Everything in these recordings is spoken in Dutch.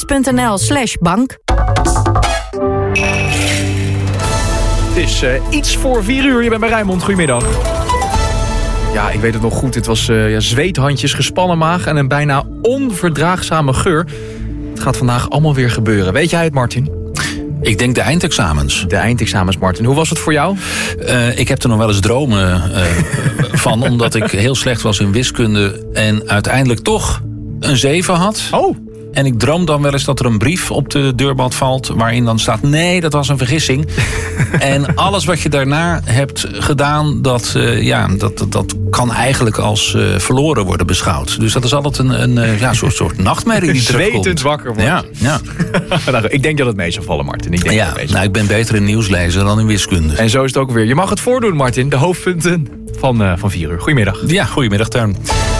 NS.nl/bank. Het is iets voor 4:00. Je bent bij Rijnmond. Goedemiddag. Ja, ik weet het nog goed. Het was zweethandjes, gespannen maag en een bijna onverdraagzame geur. Het gaat vandaag allemaal weer gebeuren. Weet jij het, Martin? Ik denk de eindexamens. De eindexamens, Martin. Hoe was het voor jou? Ik heb er nog wel eens dromen van, omdat ik heel slecht was in wiskunde en uiteindelijk toch een 7 had. Oh. En ik droom dan wel eens dat er een brief op de deurmat valt waarin dan staat: nee, dat was een vergissing. En alles wat je daarna hebt gedaan, dat kan eigenlijk als verloren worden beschouwd. Dus dat is altijd een soort nachtmerrie die terugkomt. Zwetend wakker wordt. Ja. Nou, ik denk dat het mee zal vallen, Martin. Ik ben beter in nieuwslezer dan in wiskunde. En zo is het ook weer. Je mag het voordoen, Martin. De hoofdpunten van 4:00. Goedemiddag. Ja, goedemiddag, Teun.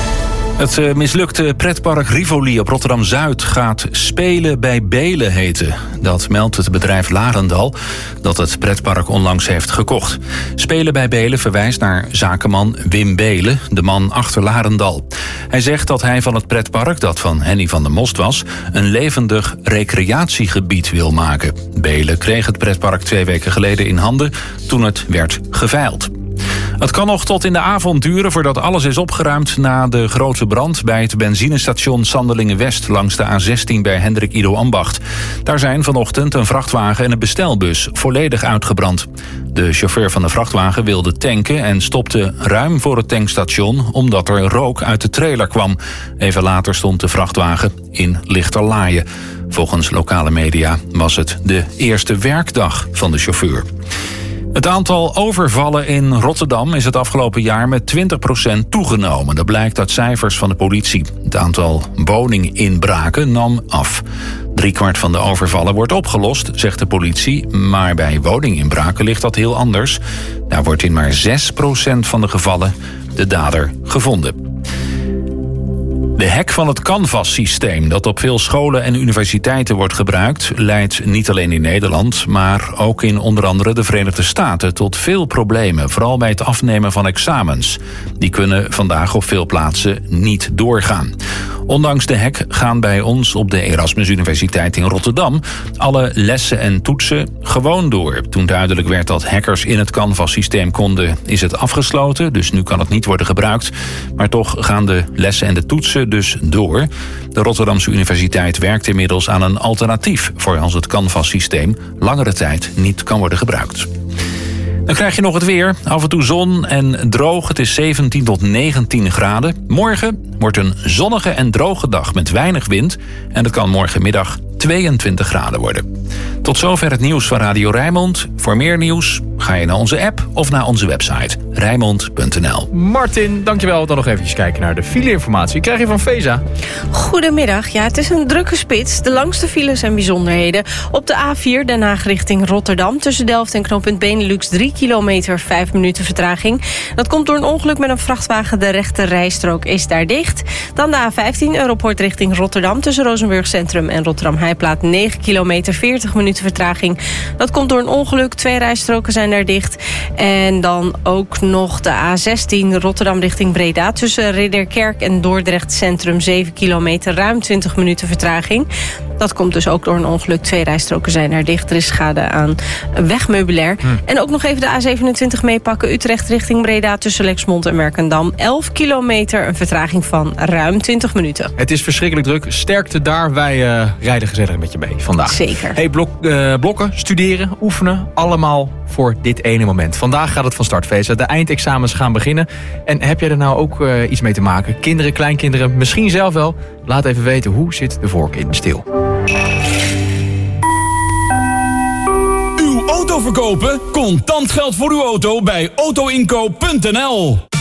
Het mislukte pretpark Rivoli op Rotterdam-Zuid gaat Spelen bij Belen heten. Dat meldt het bedrijf Larendal, dat het pretpark onlangs heeft gekocht. Spelen bij Belen verwijst naar zakenman Wim Belen, de man achter Larendal. Hij zegt dat hij van het pretpark, dat van Henny van der Most was, een levendig recreatiegebied wil maken. Belen kreeg het pretpark 2 weken geleden in handen toen het werd geveild. Het kan nog tot in de avond duren voordat alles is opgeruimd na de grote brand bij het benzinestation Sandelingen-West langs de A16 bij Hendrik Ido Ambacht. Daar zijn vanochtend een vrachtwagen en een bestelbus volledig uitgebrand. De chauffeur van de vrachtwagen wilde tanken en stopte ruim voor het tankstation omdat er rook uit de trailer kwam. Even later stond de vrachtwagen in Lichterlaaien. Volgens lokale media was het de eerste werkdag van de chauffeur. Het aantal overvallen in Rotterdam is het afgelopen jaar met 20% toegenomen. Dat blijkt uit cijfers van de politie. Het aantal woninginbraken nam af. 3/4 van de overvallen wordt opgelost, zegt de politie. Maar bij woninginbraken ligt dat heel anders. Daar wordt in maar 6% van de gevallen de dader gevonden. De hack van het Canvas-systeem, dat op veel scholen en universiteiten wordt gebruikt, leidt niet alleen in Nederland, maar ook in onder andere de Verenigde Staten tot veel problemen, vooral bij het afnemen van examens. Die kunnen vandaag op veel plaatsen niet doorgaan. Ondanks de hack gaan bij ons op de Erasmus Universiteit in Rotterdam alle lessen en toetsen gewoon door. Toen duidelijk werd dat hackers in het Canvas-systeem konden, is het afgesloten, dus nu kan het niet worden gebruikt. Maar toch gaan de lessen en de toetsen dus door. De Rotterdamse Universiteit werkt inmiddels aan een alternatief voor als het Canvas-systeem langere tijd niet kan worden gebruikt. Dan krijg je nog het weer. Af en toe zon en droog. Het is 17 tot 19 graden. Morgen wordt een zonnige en droge dag met weinig wind. En het kan morgenmiddag 22 graden worden. Tot zover het nieuws van Radio Rijnmond. Voor meer nieuws ga je naar onze app of naar onze website rijnmond.nl. Martin, dankjewel. Dan nog eventjes kijken naar de file-informatie. Krijg je van Feza. Goedemiddag. Ja, het is een drukke spits. De langste files en bijzonderheden. Op de A4 Den Haag richting Rotterdam. Tussen Delft en knooppunt Benelux 3 kilometer, 5 minuten vertraging. Dat komt door een ongeluk met een vrachtwagen. De rechte rijstrook is daar dicht. Dan de A15 Europoort richting Rotterdam. Tussen Rozenburg Centrum en Rotterdam Heijplaat 9 kilometer, 40 minuten vertraging. Dat komt door een ongeluk. 2 rijstroken zijn daar dicht. En dan ook nog de A16 Rotterdam richting Breda. Tussen Ridderkerk en Dordrecht Centrum 7 kilometer, ruim 20 minuten vertraging. Dat komt dus ook door een ongeluk. 2 rijstroken zijn daar dicht. Er is schade aan wegmeubilair. En ook nog even de A27 meepakken. Utrecht richting Breda tussen Lexmond en Merkendam. 11 kilometer, een vertraging van ruim 20 minuten. Het is verschrikkelijk druk. Sterkte daar. Wij rijden gezellig met je mee vandaag. Zeker. Hey, blokken, studeren, oefenen. Allemaal voor dit ene moment. Vandaag gaat het van start, Feza. De eindexamens gaan beginnen. En heb jij er nou ook iets mee te maken? Kinderen, kleinkinderen, misschien zelf wel? Laat even weten, hoe zit de vork in stil? Uw auto verkopen? Contant geld voor uw auto bij autoinkoop.nl.